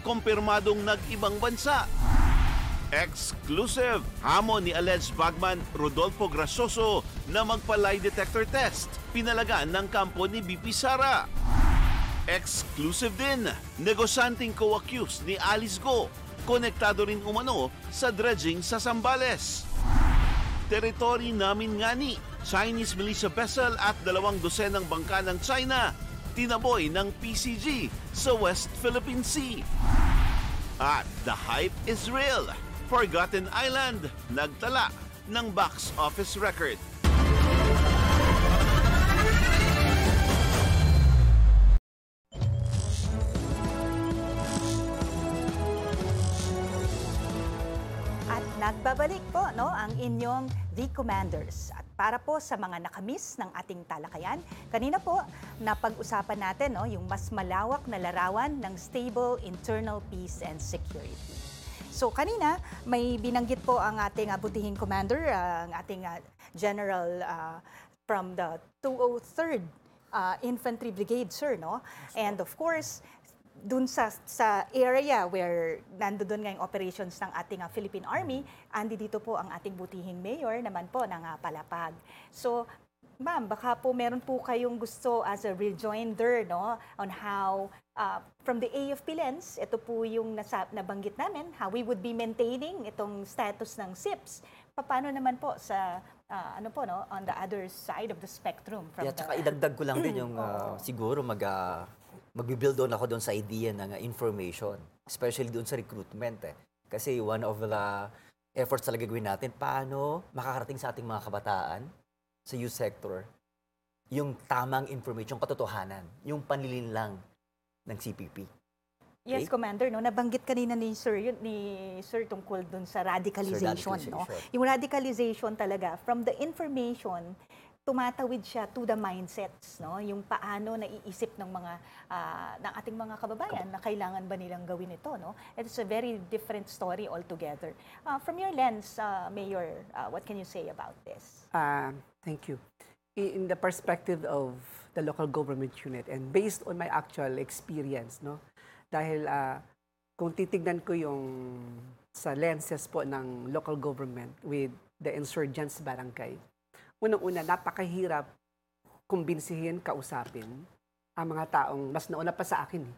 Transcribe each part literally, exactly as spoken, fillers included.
kumpirmadong nag-ibang bansa. Exclusive! Hamon ni alleged bagman Rodolfo Grasoso na magpa-lie detector test. Pinalagaan ng kampo ni B P Sara. Exclusive din! Negosyanteng co-accused ni Alice Go. Konektado rin umano sa dredging sa Zambales. Teritoryo namin nga ni Chinese militia vessel at dalawang dosenang bangka ng China. Tinaboy ng P C G sa West Philippine Sea. At the hype is real. Forgotten Island, nagtala ng box office record. At nagbabalik po no, ang inyong The Commanders. At para po sa mga nakamiss ng ating talakayan, kanina po napag-usapan natin no, yung mas malawak na larawan ng stable internal peace and security. So kanina, may binanggit po ang ating uh, butihing commander, uh, ang ating uh, general uh, from the two oh third uh, Infantry Brigade, sir, no? And of course, dun sa, sa area where nandoon nga yung operations ng ating uh, Philippine Army, andi dito po ang ating butihing mayor naman po ng uh, Palapag. So, ma'am, baka po meron po kayong gusto as a rejoinder no, on how, uh, from the A F P lens, ito po yung nasa, nabanggit namin, how we would be maintaining itong status ng S I P S. Paano naman po sa, uh, ano po, no, on the other side of the spectrum? From yeah, tsaka the... idagdag ko lang din yung uh, siguro mag, uh, magbibuild on ako doon sa idea ng uh, information, especially doon sa recruitment. Eh. Kasi one of the efforts talaga gawin natin, paano makakarating sa ating mga kabataan sa youth sector, yung tamang information, yung katotohanan, yung panlilinlang ng C P P. Okay? Yes, Commander, no, nabanggit kanina ni Sir, yun, ni Sir tungkol dun sa radicalization. Sir, no? radicalization. Yung radicalization talaga, from the information, tumatawid siya to the mindsets, no? Yung paano naiisip ng mga uh, ng ating mga kababayan na kailangan ba nilang gawin ito, no? It's a very different story altogether. Uh, from your lens, uh, Mayor, uh, what can you say about this? Uh, thank you. In the perspective of the local government unit and based on my actual experience, no? Dahil uh, kung titignan ko yung sa lenses po ng local government with the insurgents barangay, unang-una, napakahirap kumbinsihin, kausapin ang mga taong mas nauna pa sa akin.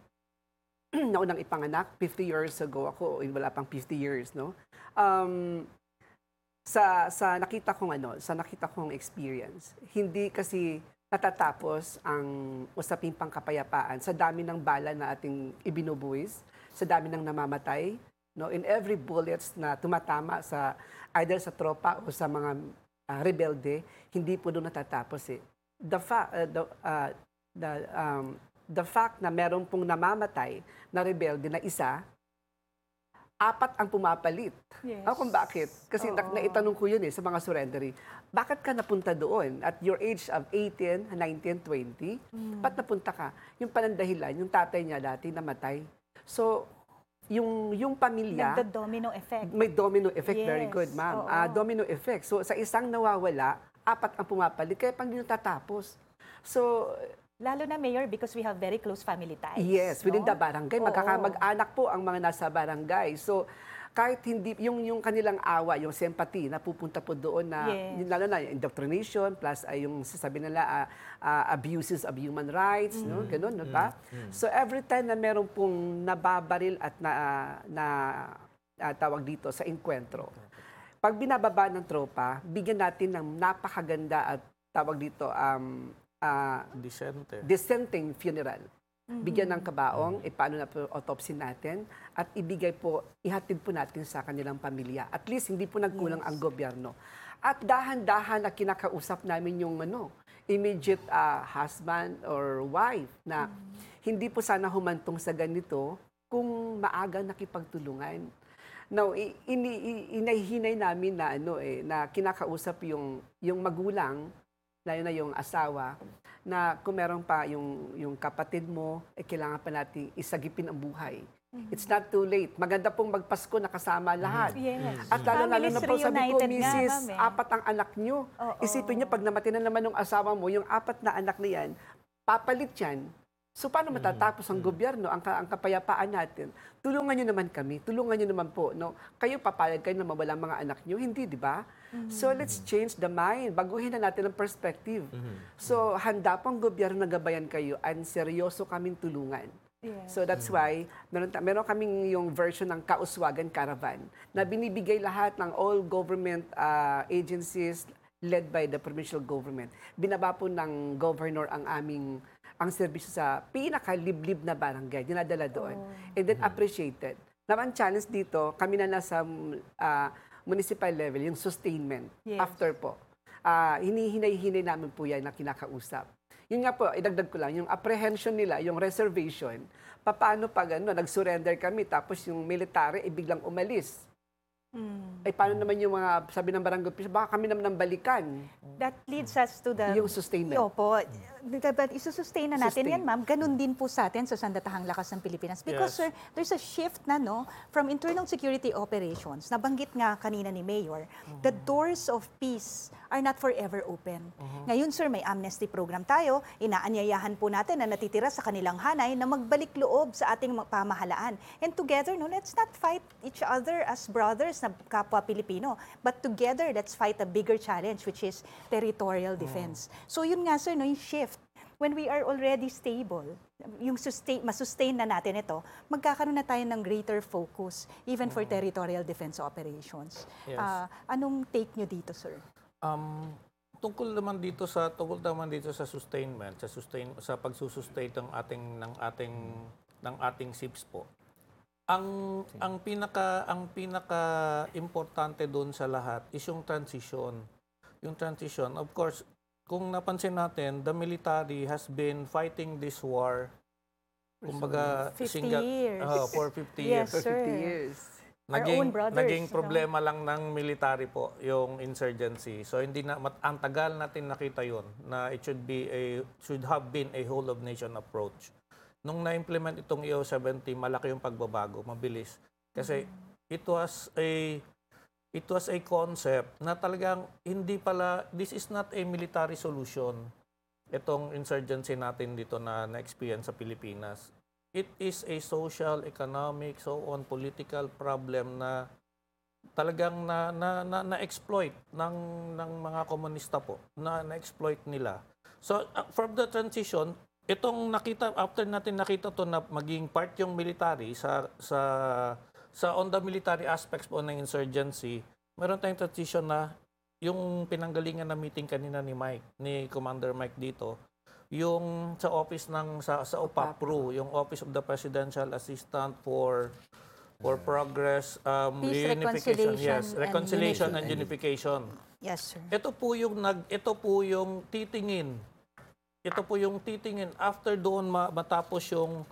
Eh. Naunang ipanganak, fifty years ago ako, wala pang fifty years, no? Um, sa sa nakita kong ano, sa nakita kong experience, hindi kasi natatapos ang usaping pangkapayapaan sa dami ng bala na ating ibinubuwis, sa dami ng namamatay, no? In every bullets na tumatama sa either sa tropa o sa mga Uh, rebelde, hindi po doon natatapos eh. The, fa- uh, the, uh, the, um, the fact na meron pong namamatay na rebelde na isa, apat ang pumapalit. Yes. Ako kung bakit? Kasi na, naitanong ko yun eh sa mga surrendery. Bakit ka napunta doon at your age of eighteen, nineteen, twenty? Mm. Ba't napunta ka? Yung panandahilan, yung tatay niya dati namatay. So, yung yung pamilya, the domino effect. May domino effect. Yes. Very good, ma'am. Uh, domino effect. So, sa isang nawawala, apat ang pumapalit. Kaya pang hindi natatapos. So, lalo na, Mayor, because we have very close family ties. Yes, no? within the barangay. Magkakamag-anak po ang mga nasa barangay. So, kahit hindi, yung, yung kanilang awa, yung sympathy, napupunta po doon na, yes. Lalo na indoctrination, plus ay yung sasabi nila, uh, uh, abuses of human rights, mm. no? Ganun, no ba? Mm. So, every time na meron pong nababaril at na, uh, na uh, tawag dito sa enkwentro, pag binababa ng tropa, bigyan natin ng napakaganda at tawag dito, um, uh, Decente. dissenting funeral. Bigyan ng kabaong, mm-hmm. e paano na po autopsy natin, at ibigay po, ihatid po natin sa kanilang pamilya. At least, hindi po nagkulang yes. ang gobyerno. At dahan-dahan na kinakausap namin yung ano, immediate uh, husband or wife na mm-hmm. hindi po sana humantong sa ganito kung maaga nakipagtulungan. Now, ini inahinay namin na ano eh, na kinakausap yung yung magulang, lalo na yung asawa, na kung meron pa yung, yung kapatid mo, eh, kailangan pa natin isagipin ang buhay. Mm-hmm. It's not too late. Maganda pong magpasko na kasama lahat. Mm-hmm. Yes. At lalo-lalo na po sabi ko, misis, nga, apat ang anak nyo. Oh, Isipin nyo, pag namatay na naman ng asawa mo, yung apat na anak na yan, papalit yan So paano matatapos ang gobyerno, ang, ka- ang kapayapaan natin? Tulungan nyo naman kami, tulungan nyo naman po. No? Kayo papayag kayo na mawala ang mga anak nyo? Hindi, di ba? So let's change the mind. Baguhin na natin ang perspective. So handa po ang gobyerno na gabayan kayo and seryoso kaming tulungan. Yes. So that's why meron, ta- meron kaming yung version ng Kauswagan Caravan na binibigay lahat ng all government uh, agencies led by the provincial government. Binaba po ng governor ang aming ang serbisyo sa pinakaliblib na barangay, dinadala doon. And then appreciated. Naman challenge dito, kami na nasa uh, municipal level, yung sustainment. Yes. After po. Uh, hinihinay-hinay namin po yan na kinakausap. Yun nga po, idagdag ko lang, yung apprehension nila, yung reservation, paano pag ano, nag-surrender kami, tapos yung military, eh, biglang umalis. Mm. Ay, paano naman yung mga, sabi ng barangay official, baka kami naman ng balikan. That leads us to the... Yung sustainment. Opo. But isusustain na natin Sustain. yan, ma'am. Ganun din po sa atin sa Sandatahang Lakas ng Pilipinas. Because, Yes. sir, there's a shift na, no, from internal security operations. Nabanggit nga kanina ni Mayor, the doors of peace are not forever open. Ngayon, sir, may amnesty program tayo. Inaanyayahan po natin na natitira sa kanilang hanay na magbalik loob sa ating mga pamahalaan. And together, no, let's not fight each other as brothers na kapwa Pilipino. But together, let's fight a bigger challenge, which is territorial defense. So yun nga, sir, no, yung shift. When we are already stable, yung sustain, masustain na natin ito, magkakaroon na tayo ng greater focus even for territorial defense operations. Yes. Ah, anong take nyo dito, sir? Um, tungkol naman dito sa tungkol naman dito sa sustainment, sa sustain sa pagsusustain ng ating ng ating ng ating S I P S po. Ang ang pinaka ang pinaka importante doon sa lahat is yung transition. Yung transition, of course, kung napansin natin, the military has been fighting this war kumbaga fifty single- years. oh, for fifty Yes, years. For sir. fifty years. Our Naging, own brothers, naging no? problema lang ng military po yung insurgency. So hindi na mat, ang tagal natin nakita yon na it should be a should have been a whole of nation approach. Nung na-implement itong E O seventy, malaki yung pagbabago, mabilis. Kasi it was a it was a concept na talagang hindi pala this is not a military solution. Itong insurgency natin dito na na-experience sa Pilipinas. It is a social, economic, so on, political problem na talagang na na na, na-exploit ng ng mga komunista po, na na-exploit nila. So uh, from the transition, itong nakita after natin nakita to na maging part yung military sa sa sa on the military aspects po ng insurgency, meron tayong transition na yung pinanggalingan na meeting kanina ni Mike, ni Commander Mike dito, yung sa office ng sa sa O P A P R U, yung Office of the Presidential Assistant for for Progress, um, Peace, Reunification, Reconciliation, yes, and Reconciliation and, Unity. Unification. Yes, sir. Ito po yung nag ito po yung titingin. Ito po yung titingin after doon ma- matapos yung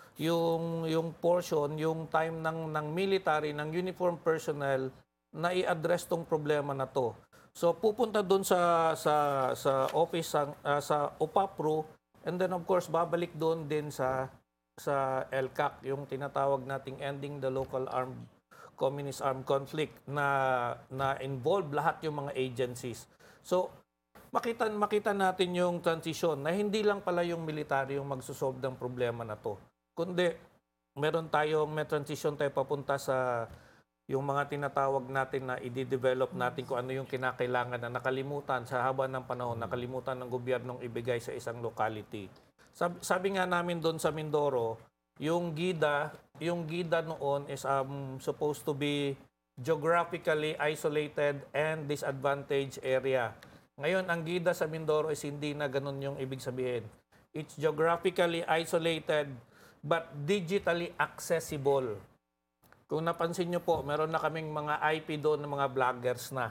yung yung portion, yung time ng ng military, ng uniform personnel na i-address tong problema na to. So pupunta doon sa sa sa office sa, uh, sa O P A P R U and then of course babalik doon din sa sa L C A C, yung tinatawag nating Ending the Local Armed Communist Armed Conflict na na involve lahat yung mga agencies. So makita makita natin yung transition na hindi lang pala yung military yung magsosolve ng problema na to. Kundi meron tayong may transition tayo papunta sa yung mga tinatawag natin na i-develop natin kung ano yung kinakailangan na nakalimutan sa haba ng panahon, nakalimutan ng gobyernong ibigay sa isang locality. Sabi, sabi nga namin doon sa Mindoro, yung GIDA, yung GIDA noon is um, supposed to be geographically isolated and disadvantaged area. Ngayon, ang GIDA sa Mindoro is hindi na ganun yung ibig sabihin. It's geographically isolated but digitally accessible. Kung napansin nyo po, meron na kaming mga I P doon ng mga vloggers na.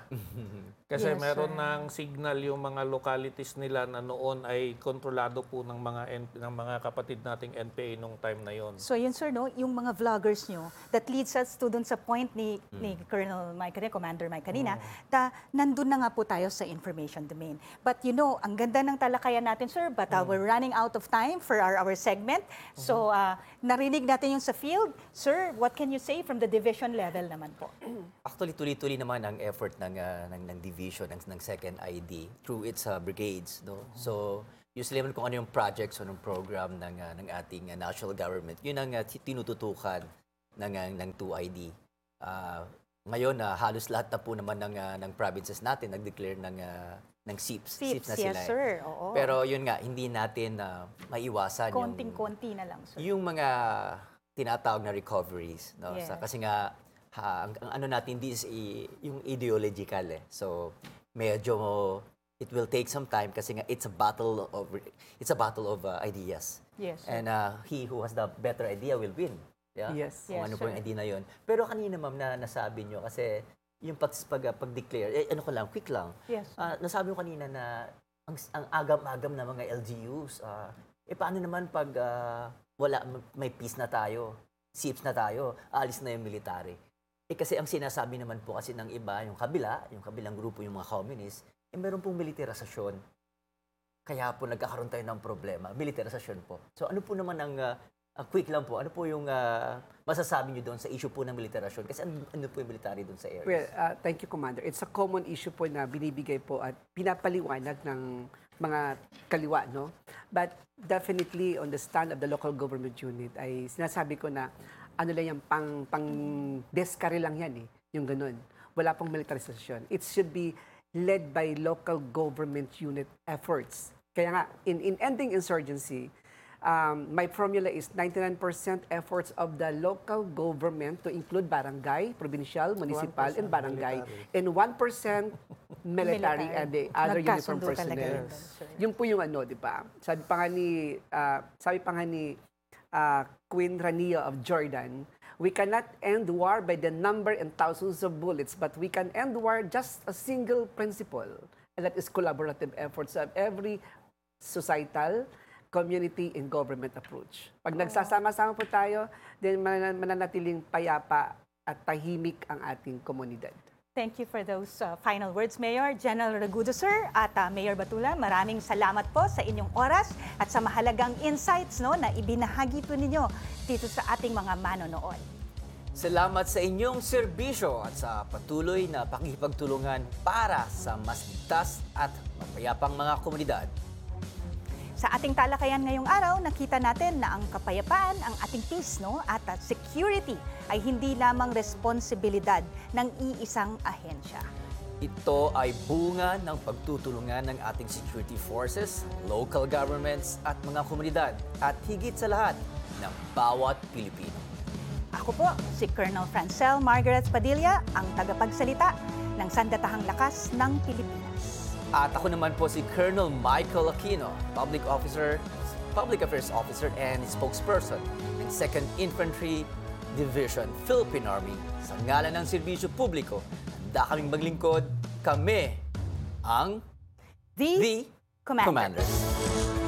Kasi Yes, meron sir. ng signal yung mga localities nila na noon ay kontrolado po ng mga N- ng mga kapatid nating N P A nung time na yon. So yun, sir, no, yung mga vloggers nyo, that leads us to dun sa point ni, ni Colonel Mike, kanina, Commander Mike kanina, ta, nandun na nga po tayo sa information domain. But you know, ang ganda ng talakayan natin, sir, but uh, we're running out of time for our, our segment. So uh, narinig natin yung sa field. Sir, what can you say from the division level naman po? Actually, tuloy-tuloy naman ang effort ng, ah, ng, ng division, ng, ng second I D through its ah, brigades. No? So, usually naman kung ano yung projects o ng program ng, ah, ng ating ah, national government, yun ang ah, tinututukan ng, ah, ng two I D. Ah, ngayon, ah, halos lahat na po naman ng, ah, ng provinces natin nag-declare ng, ah, ng S I Ps. Sips, na yes, sila. eh. sir. Oo. Pero yun nga, hindi natin na maiwasan yung, Konting-konti na lang, sir. yung mga tinatawag na recoveries. No? Yes. Sa, kasi nga, ha, ang, ang ano natin, this is i- yung ideological eh. So, medyo it will take some time kasi nga it's a battle of it's a battle of uh, ideas. Yes, sir. And uh, he who has the better idea will win. Yeah? Yes. Kung Yes, ano po sir. yung idea na yun. Pero kanina ma'am na nasabi nyo kasi yung pag, pag, pag-declare, eh, ano ko lang, quick lang. Yes. Ah, nasabi mo kanina na ang, ang agam-agam na mga L G Us, ah, eh paano naman pag ah, wala, may peace na tayo, S I Ps na tayo, alis na yung military. Eh kasi ang sinasabi naman po kasi ng iba, yung kabila, yung kabilang grupo, yung mga communists, eh meron pong militarisasyon. Kaya po nagkakaroon tayo ng problema, militarisasyon po. So ano po naman ang, ah, ah, quick lang po, ano po yung ah, masasabi nyo doon sa issue po ng militarasyon? Kasi ano, ano po yung military doon sa areas? Well, uh, thank you, Commander. It's a common issue po na binibigay po at pinapaliwanag ng mga kaliwa, no? But definitely on the stand of the local government unit ay sinasabi ko na ano lang yan, pang, pang deskare lang yan eh, yung ganun. Wala pong militarization. It should be led by local government unit efforts. Kaya nga, in, in ending insurgency, um, my formula is ninety-nine percent efforts of the local government to include barangay, provincial, municipal, and barangay, and one percent military, and the other uniform Nagkasundo talaga personnel. yun, sir. Yung po yung ano, di ba? Sabi pa nga ni, ah, sabi pa nga ni ah, Queen Rania of Jordan, we cannot end war by the number and thousands of bullets, but we can end war just a single principle, and that is collaborative efforts of every societal, community, and government approach. Pag nagsasama-sama po tayo, then manan- mananatiling payapa at tahimik ang ating komunidad. Thank you for those uh, final words, Mayor. General Ragudo, sir, at uh, Mayor Batula, maraming salamat po sa inyong oras at sa mahalagang insights no, na ibinahagi po ninyo dito sa ating mga manonood. Salamat sa inyong serbisyo at sa patuloy na pakikipagtulungan para sa mas ligtas at mapayapang mga komunidad. Sa ating talakayan ngayong araw, nakita natin na ang kapayapaan, ang ating peace no, at uh, security ay hindi lamang responsibilidad ng iisang ahensya. Ito ay bunga ng pagtutulungan ng ating security forces, local governments at mga komunidad at higit sa lahat ng bawat Pilipino. Ako po, si Colonel Francel Margaret Padilla, ang tagapagsalita ng Sandatahang Lakas ng Pilipinas. At ako naman po si Colonel Michael Aquino, Public Officer, Public Affairs Officer and spokesperson ng second Infantry Division, Philippine Army. Sa ngalan ng serbisyo publiko, handa kaming maglingkod, kami ang The, The Commanders. Commanders.